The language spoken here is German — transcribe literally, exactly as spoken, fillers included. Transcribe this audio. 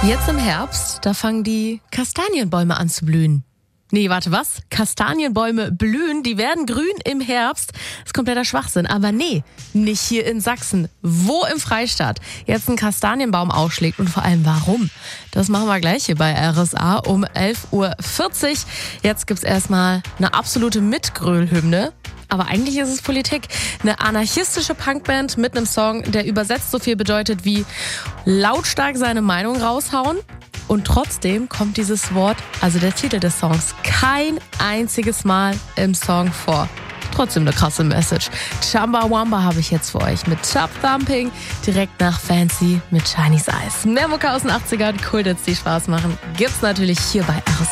Jetzt im Herbst, da fangen die Kastanienbäume an zu blühen. Nee, warte, was? Kastanienbäume blühen, die werden grün im Herbst. Das ist kompletter Schwachsinn. Aber nee, nicht hier in Sachsen. Wo im Freistaat jetzt ein Kastanienbaum ausschlägt und vor allem warum? Das machen wir gleich hier bei R S A um elf Uhr vierzig. Jetzt gibt's erstmal eine absolute Mitgröl-Hymne. Aber eigentlich ist es Politik. Eine anarchistische Punkband mit einem Song, der übersetzt so viel bedeutet wie lautstark seine Meinung raushauen. Und trotzdem kommt dieses Wort, also der Titel des Songs, kein einziges Mal im Song vor. Trotzdem eine krasse Message. Chumbawamba habe ich jetzt für euch mit Chub Thumping, direkt nach Fancy mit Chinese Eyes. Mehr Mucke aus den achtzigern, cool, dass die Spaß machen, gibt's natürlich hier bei R S A.